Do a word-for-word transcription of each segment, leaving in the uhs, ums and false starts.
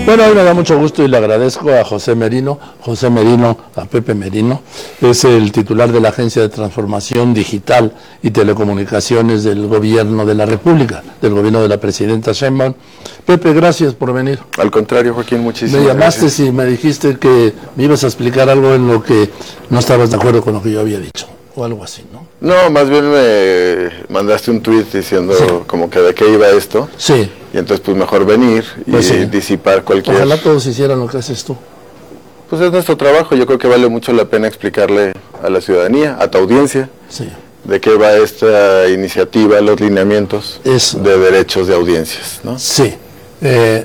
Bueno, hoy me da mucho gusto y le agradezco a José Merino, José Merino, a Pepe Merino, es el titular de la Agencia de Transformación Digital y Telecomunicaciones del Gobierno de la República, del Gobierno de la Presidenta Sheinbaum. Pepe, gracias por venir. Al contrario, Joaquín, muchísimas gracias. Me llamaste gracias. y me dijiste que me ibas a explicar algo en lo que no estabas de acuerdo con lo que yo había dicho, o algo así, ¿no? No, más bien me mandaste un tuit diciendo sí. como que de qué iba esto. Sí. Y entonces pues mejor venir y pues sí. disipar cualquier... Ojalá todos hicieran lo que haces tú. Pues es nuestro trabajo, yo creo que vale mucho la pena explicarle a la ciudadanía, a tu audiencia, sí. de qué va esta iniciativa, los lineamientos Eso. de derechos de audiencias, ¿no? Sí. Eh,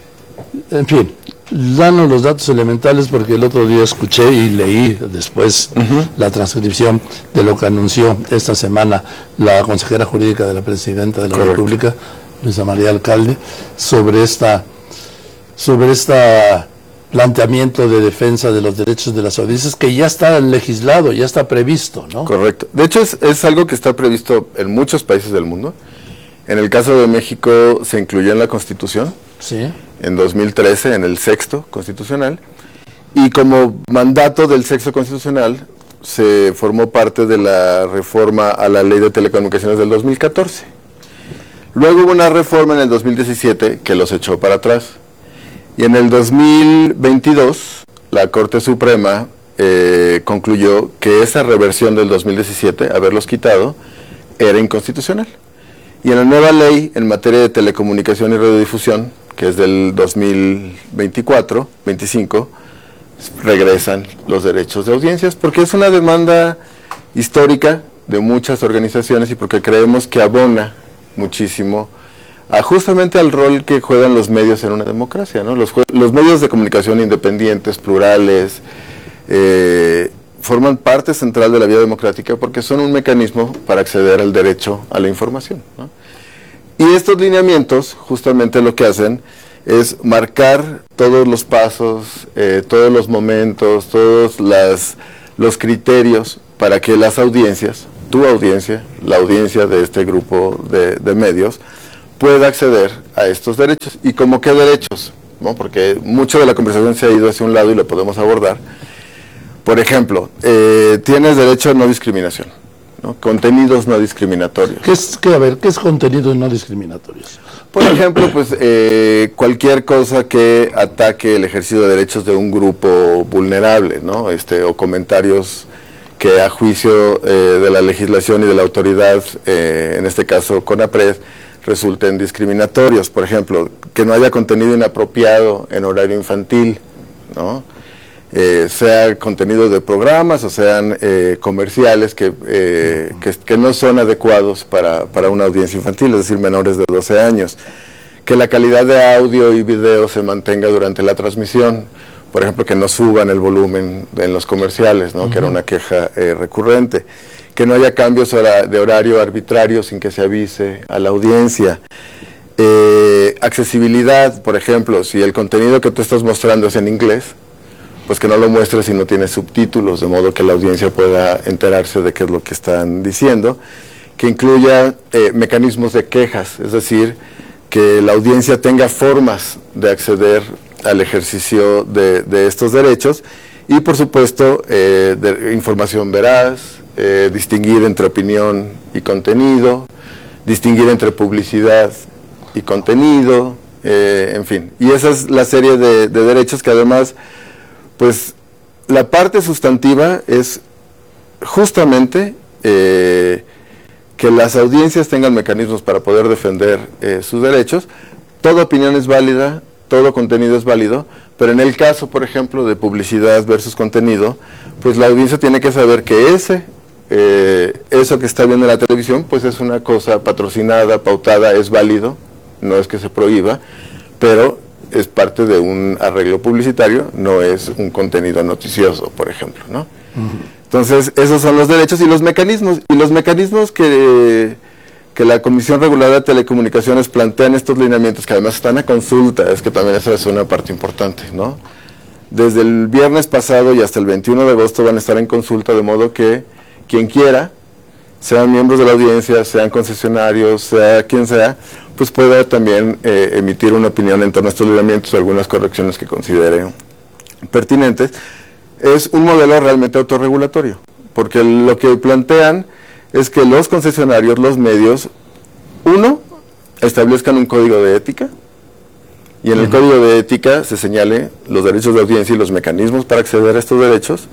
en fin, danos los datos elementales porque el otro día escuché y leí después uh-huh. la transcripción de lo que anunció esta semana la consejera jurídica de la Presidenta de la Correcto. República, Luisa María Alcalde, sobre esta sobre esta planteamiento de defensa de los derechos de las audiencias que ya está legislado, ya está previsto, ¿no? Correcto. De hecho es, es algo que está previsto en muchos países del mundo. En el caso de México se incluyó en la Constitución, sí. en dos mil trece, en el sexto constitucional, y como mandato del sexto constitucional se formó parte de la reforma a la Ley de Telecomunicaciones del dos mil catorce. Luego hubo una reforma en el dos mil diecisiete que los echó para atrás. Y en el dos mil veintidós, la Corte Suprema eh, concluyó que esa reversión del dos mil diecisiete, haberlos quitado, era inconstitucional. Y en la nueva ley en materia de telecomunicación y radiodifusión, que es del dos mil veinticuatro, veinticinco, regresan los derechos de audiencias, porque es una demanda histórica de muchas organizaciones y porque creemos que abona muchísimo a justamente al rol que juegan los medios en una democracia, ¿no? Los, los medios de comunicación independientes, plurales, eh, forman parte central de la vida democrática porque son un mecanismo para acceder al derecho a la información, ¿no? Y estos lineamientos justamente lo que hacen es marcar todos los pasos, eh, todos los momentos, todos las, los criterios para que las audiencias, tu audiencia, la audiencia de este grupo de, de medios, pueda acceder a estos derechos. ¿Y cómo qué derechos? ¿No? Porque mucho de la conversación se ha ido hacia un lado y lo podemos abordar. Por ejemplo, eh, tienes derecho a no discriminación, ¿no? Contenidos no discriminatorios. ¿Qué es, qué, a ver, ¿qué es contenidos no discriminatorios? Por ejemplo, pues eh, cualquier cosa que ataque el ejercicio de derechos de un grupo vulnerable, ¿no? Este, o comentarios que a juicio eh, de la legislación y de la autoridad, eh, en este caso CONAPRED, resulten discriminatorios. Por ejemplo, que no haya contenido inapropiado en horario infantil, ¿no? Eh, sea contenido de programas o sean eh, comerciales que, eh, que, que no son adecuados para, para una audiencia infantil, es decir, menores de doce años. Que la calidad de audio y video se mantenga durante la transmisión. Por ejemplo, que no suban el volumen en los comerciales, ¿no? Uh-huh. Que era una queja eh, recurrente. Que no haya cambios de horario arbitrario sin que se avise a la audiencia. Eh, accesibilidad, por ejemplo, si el contenido que tú estás mostrando es en inglés, pues que no lo muestres si no tiene subtítulos, de modo que la audiencia pueda enterarse de qué es lo que están diciendo. Que incluya eh, mecanismos de quejas, es decir, que la audiencia tenga formas de acceder al ejercicio de, de estos derechos y, por supuesto, eh, de información veraz, eh, distinguir entre opinión y contenido, distinguir entre publicidad y contenido, eh, en fin. Y esa es la serie de, de derechos que además, pues, la parte sustantiva es justamente eh, que las audiencias tengan mecanismos para poder defender eh, sus derechos. Toda opinión es válida, todo contenido es válido, pero en el caso, por ejemplo, de publicidad versus contenido, pues la audiencia tiene que saber que ese, eh, eso que está viendo en la televisión, pues es una cosa patrocinada, pautada, es válido, no es que se prohíba, pero es parte de un arreglo publicitario, no es un contenido noticioso, por ejemplo, ¿no? Uh-huh. Entonces, esos son los derechos y los mecanismos, y los mecanismos que... que la Comisión Reguladora de Telecomunicaciones plantea en estos lineamientos, que además están a consulta, es que también esa es una parte importante, ¿no? Desde el viernes pasado y hasta el veintiuno de agosto van a estar en consulta, de modo que quien quiera, sean miembros de la audiencia, sean concesionarios, sea quien sea, pues pueda también eh, emitir una opinión en torno a estos lineamientos o algunas correcciones que considere pertinentes. Es un modelo realmente autorregulatorio, porque lo que plantean es que los concesionarios, los medios, uno, establezcan un código de ética, y en el uh-huh. código de ética se señale los derechos de audiencia y los mecanismos para acceder a estos derechos.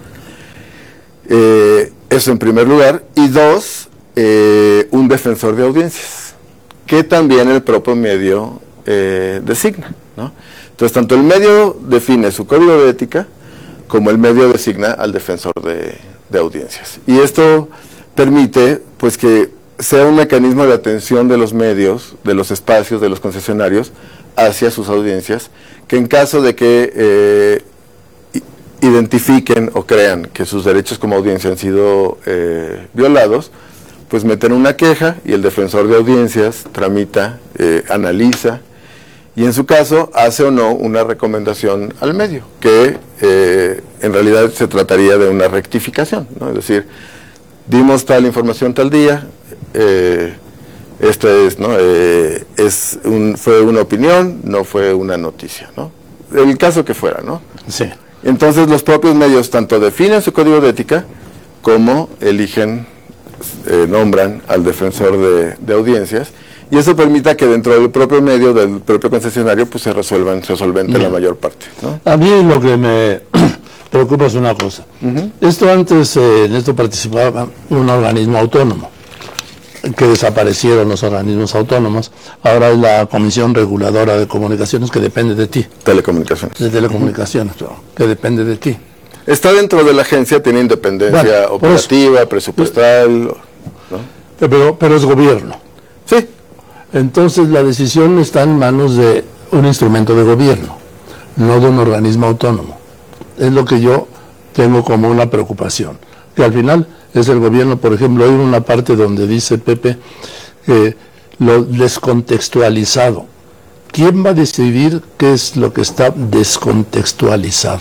Eh, eso en primer lugar. Y dos, eh, un defensor de audiencias, que también el propio medio eh, designa, ¿no? Entonces, tanto el medio define su código de ética, como el medio designa al defensor de, de audiencias. Y esto permite, pues, que sea un mecanismo de atención de los medios, de los espacios, de los concesionarios, hacia sus audiencias, que en caso de que eh, identifiquen o crean que sus derechos como audiencia han sido eh, violados, pues meten una queja y el defensor de audiencias tramita, eh, analiza, y en su caso hace o no una recomendación al medio, que eh, en realidad se trataría de una rectificación, ¿no? Es decir, dimos tal información tal día, eh, esto es, ¿no? Eh, es un, fue una opinión, no fue una noticia, ¿no? El caso que fuera, ¿no? Sí. Entonces los propios medios tanto definen su código de ética como eligen, eh, nombran al defensor de, de audiencias, y eso permita que dentro del propio medio, del propio concesionario, pues se resuelvan, se solvente la mayor parte, ¿no? A mí lo que me preocupa es una cosa. Uh-huh. Esto antes, eh, en esto participaba un organismo autónomo, que desaparecieron los organismos autónomos. Ahora es la Comisión Reguladora de Comunicaciones, que depende de ti. Telecomunicaciones. De telecomunicaciones, uh-huh. que depende de ti. Está dentro de la agencia, tiene independencia bueno, operativa, presupuestal, ¿no? Pero, pero es gobierno. Sí. Entonces la decisión está en manos de un instrumento de gobierno, no de un organismo autónomo. Es lo que yo tengo como una preocupación, que al final es el gobierno. Por ejemplo, hay una parte donde dice Pepe eh, lo descontextualizado. ¿Quién va a decidir qué es lo que está descontextualizado?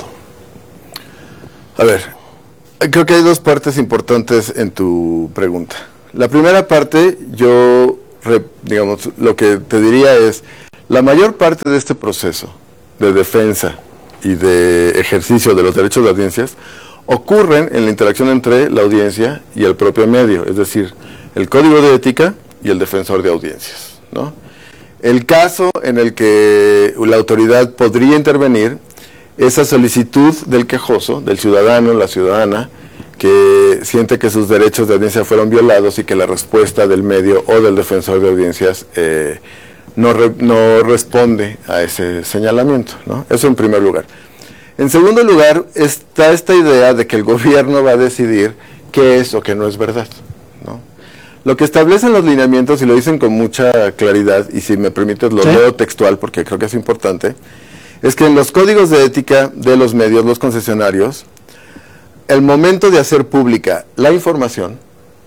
A ver, creo que hay dos partes importantes en tu pregunta. La primera parte, yo, digamos, lo que te diría es, la mayor parte de este proceso de defensa y de ejercicio de los derechos de audiencias ocurren en la interacción entre la audiencia y el propio medio, es decir, el código de ética y el defensor de audiencias, ¿no? El caso en el que la autoridad podría intervenir es a solicitud del quejoso, del ciudadano, la ciudadana, que siente que sus derechos de audiencia fueron violados y que la respuesta del medio o del defensor de audiencias eh, no, re, no responde a ese señalamiento, ¿no? Eso en primer lugar. En segundo lugar, está esta idea de que el gobierno va a decidir qué es o qué no es verdad, ¿no? Lo que establecen los lineamientos, y lo dicen con mucha claridad, y si me permites lo ¿Sí? leo textual porque creo que es importante, es que en los códigos de ética de los medios, los concesionarios, el momento de hacer pública la información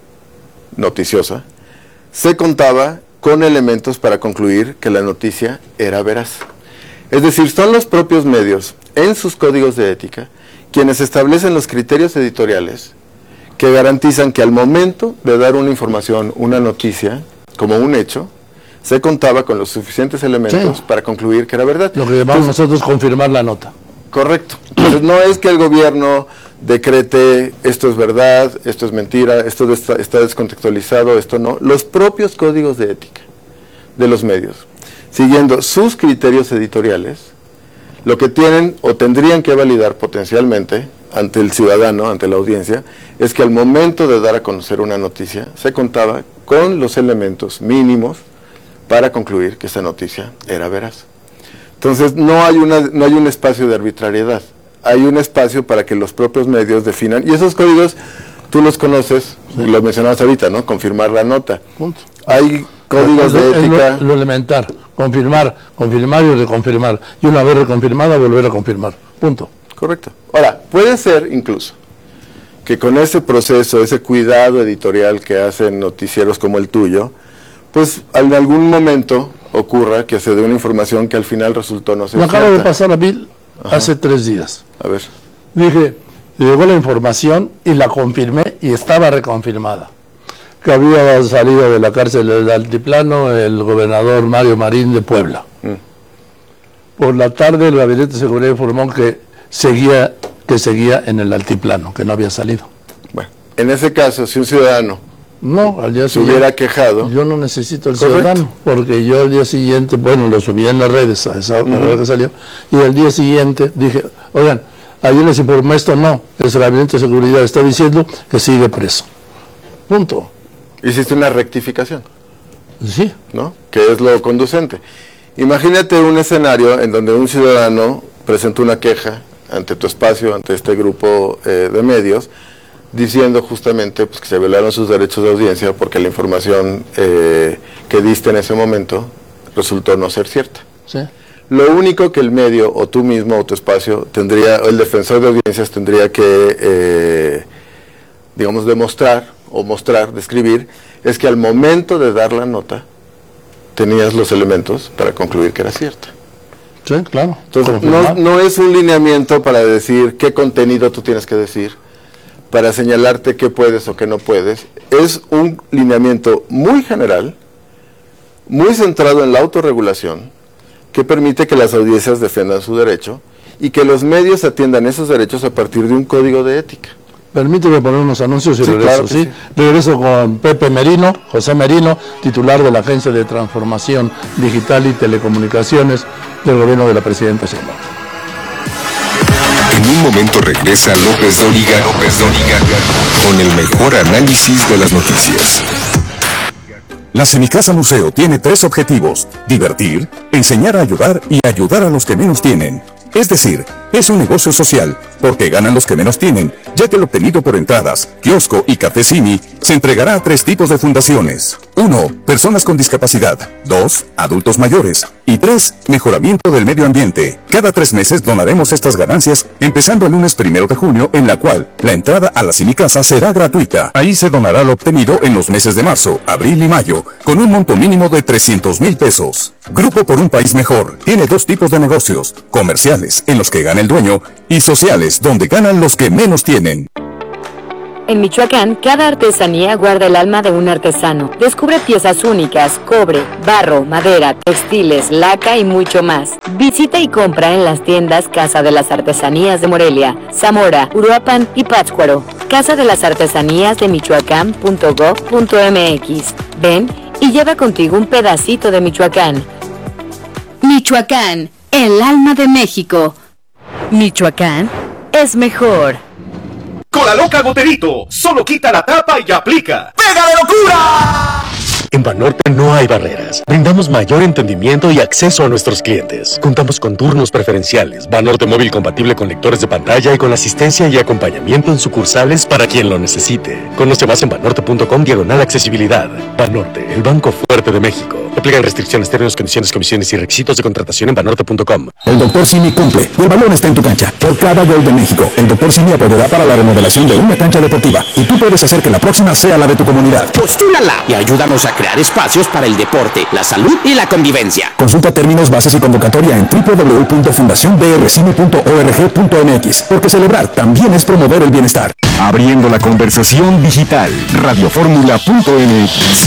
noticiosa se contaba con elementos para concluir que la noticia era veraz. Es decir, son los propios medios, en sus códigos de ética, quienes establecen los criterios editoriales que garantizan que al momento de dar una información, una noticia, como un hecho, se contaba con los suficientes elementos sí. para concluir que era verdad. Lo que llamamos Entonces, nosotros confirmar la nota. Correcto. Entonces no es que el gobierno decrete esto es verdad, esto es mentira, esto está, está descontextualizado, esto no. Los propios códigos de ética de los medios, siguiendo sus criterios editoriales, lo que tienen o tendrían que validar potencialmente ante el ciudadano, ante la audiencia, es que al momento de dar a conocer una noticia, se contaba con los elementos mínimos para concluir que esa noticia era veraz. Entonces no hay, una, no hay un espacio de arbitrariedad, hay un espacio para que los propios medios definan, y esos códigos tú los conoces, sí. lo mencionabas ahorita, ¿no? Confirmar la nota. Punto. Hay códigos de ética. Lo, lo elementar, confirmar, confirmar y reconfirmar, y una vez reconfirmada volver a confirmar, punto. Correcto. Ahora, puede ser incluso que con ese proceso, ese cuidado editorial que hacen noticieros como el tuyo, pues en algún momento ocurra que se dé una información que al final resultó no ser Me acaba de pasar a mí hace tres días. A ver. Dije, llegó la información y la confirmé y estaba reconfirmada. que había salido de la cárcel del Altiplano el gobernador Mario Marín de Puebla. Mm. Por la tarde el Gabinete de Seguridad informó que seguía, que seguía en el Altiplano, que no había salido. Bueno, en ese caso, si un ciudadano no, al día se siguiente, hubiera quejado... Yo no necesito el Correcto. ciudadano, porque yo al día siguiente, bueno, lo subí en las redes a esa hora uh-huh. que salió, y al día siguiente dije, oigan, ayer les informé esto, no, el Gabinete de Seguridad está diciendo que sigue preso. Punto. Hiciste una rectificación. Sí. ¿No? Que es lo conducente. Imagínate un escenario en donde un ciudadano presenta una queja ante tu espacio, ante este grupo eh, de medios, diciendo justamente pues, que se violaron sus derechos de audiencia porque la información eh, que diste en ese momento resultó no ser cierta. Sí. Lo único que el medio, o tú mismo, o tu espacio, tendría, o el defensor de audiencias tendría que, eh, digamos, demostrar, o mostrar, describir, es que al momento de dar la nota, tenías los elementos para concluir que era cierta. Sí, claro. Entonces, no, no es un lineamiento para decir qué contenido tú tienes que decir, para señalarte qué puedes o qué no puedes. Es un lineamiento muy general, muy centrado en la autorregulación, que permite que las audiencias defiendan su derecho y que los medios atiendan esos derechos a partir de un código de ética. Permíteme poner unos anuncios y sí, regreso, claro ¿sí? sí. Regreso con Pepe Merino, José Merino, titular de la Agencia de Transformación Digital y Telecomunicaciones del Gobierno de la Presidenta Sheinbaum. En un momento regresa López Dóriga, López Dóriga, con el mejor análisis de las noticias. La Semicasa Museo tiene tres objetivos: divertir, enseñar a ayudar y ayudar a los que menos tienen. Es decir, es un negocio social, porque ganan los que menos tienen, ya que el obtenido por entradas, kiosco y café Cini se entregará a tres tipos de fundaciones. uno. Personas con discapacidad. dos. Adultos mayores. Y tres. Mejoramiento del medio ambiente. Cada tres meses donaremos estas ganancias, empezando el lunes primero de junio, en la cual la entrada a la Semicasa será gratuita. Ahí se donará lo obtenido en los meses de marzo, abril y mayo, con un monto mínimo de trescientos mil pesos. Grupo por un País Mejor tiene dos tipos de negocios: comerciales, en los que gana el dueño, y sociales, donde ganan los que menos tienen. En Michoacán, cada artesanía guarda el alma de un artesano. Descubre piezas únicas, cobre, barro, madera, textiles, laca y mucho más. Visita y compra en las tiendas Casa de las Artesanías de Morelia, Zamora, Uruapan y Pátzcuaro. Casa de las Artesanías de Michoacán punto gob punto mx. Ven y lleva contigo un pedacito de Michoacán. Michoacán, el alma de México. Michoacán es mejor. Con la loca Goterito, solo quita la tapa y aplica. ¡Pega de locura! En Banorte no hay barreras. Brindamos mayor entendimiento y acceso a nuestros clientes. Contamos con turnos preferenciales, Banorte móvil compatible con lectores de pantalla y con asistencia y acompañamiento en sucursales para quien lo necesite. Conoce más en banorte punto com diagonal accesibilidad. Banorte, el banco fuerte de México. Aplican restricciones, términos, condiciones, comisiones y requisitos de contratación en banorte punto com. El doctor Simi cumple y el balón está en tu cancha. Por cada gol de México, el doctor Simi apoyará para la remodelación de una cancha deportiva. Y tú puedes hacer que la próxima sea la de tu comunidad. Postúlala y ayúdanos a crear espacios para el deporte, la salud y la convivencia. Consulta términos, bases y convocatoria en doble u doble u doble u punto fundación b r cine punto org punto m x, porque celebrar también es promover el bienestar. Abriendo la conversación digital, radioformula punto m x.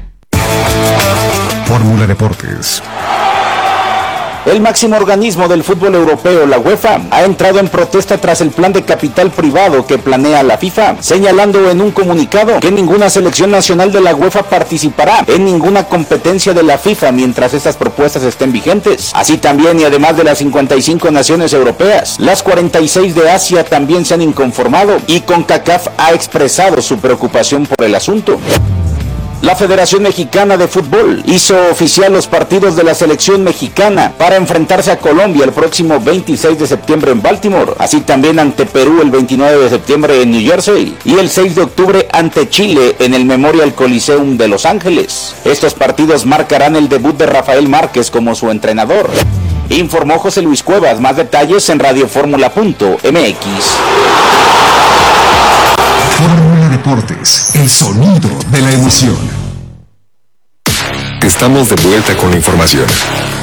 Fórmula Deportes. El máximo organismo del fútbol europeo, la UEFA, ha entrado en protesta tras el plan de capital privado que planea la FIFA, señalando en un comunicado que ninguna selección nacional de la UEFA participará en ninguna competencia de la FIFA mientras estas propuestas estén vigentes. Así también, y además de las cincuenta y cinco naciones europeas, las cuarenta y seis de Asia también se han inconformado, y CONCACAF ha expresado su preocupación por el asunto. La Federación Mexicana de Fútbol hizo oficial los partidos de la selección mexicana para enfrentarse a Colombia el próximo veintiséis de septiembre en Baltimore, así también ante Perú el veintinueve de septiembre en New Jersey y el seis de octubre ante Chile en el Memorial Coliseum de Los Ángeles. Estos partidos marcarán el debut de Rafael Márquez como su entrenador. Informó José Luis Cuevas. Más detalles en radioformula punto m x. Fórmula Deportes, el sonido de la emoción. Estamos de vuelta con la información,